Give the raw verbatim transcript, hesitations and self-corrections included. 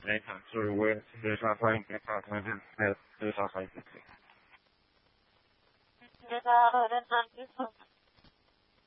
Anytime. Sorry, we're there's not playing the content. There's not playing the Gracias.